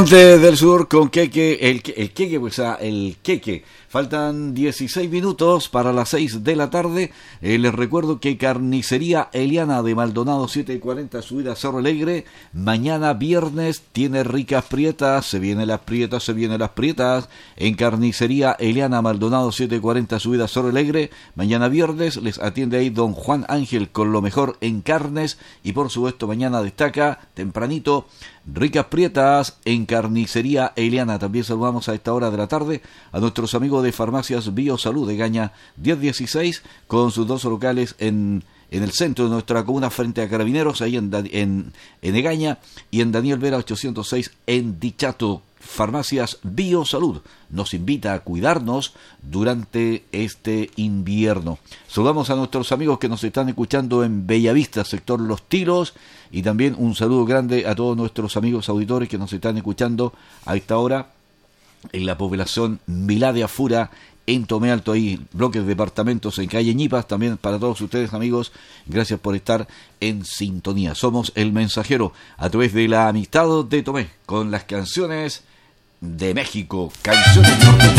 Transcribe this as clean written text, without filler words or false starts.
Del sur con Queque, el Queque, pues el Queque. Faltan 16 minutos para las 6 de la tarde. Les recuerdo que Carnicería Eliana de Maldonado 740, subida Cerro Alegre. Mañana viernes tiene ricas prietas. Se vienen las prietas. En Carnicería Eliana Maldonado 740, subida Cerro Alegre. Mañana viernes les atiende ahí don Juan Ángel con lo mejor en carnes. Y por supuesto mañana destaca tempranito ricas prietas en Carnicería Eliana. También saludamos a esta hora de la tarde a nuestros amigos de Farmacias Biosalud de Egaña 1016 con sus dos locales en el centro de nuestra comuna frente a Carabineros, ahí en Egaña, y en Daniel Vera 806 en Dichato. Farmacias Biosalud nos invita a cuidarnos durante este invierno. Saludamos a nuestros amigos que nos están escuchando en Bellavista, sector Los Tiros, y también un saludo grande a todos nuestros amigos auditores que nos están escuchando a esta hora en la población Milá de Afura, en Tomé Alto, ahí bloques de departamentos en calle Ñipas. También para todos ustedes, amigos, gracias por estar en sintonía. Somos El Mensajero a través de la amistad de Tomé con las canciones de México, canciones norteamericanas.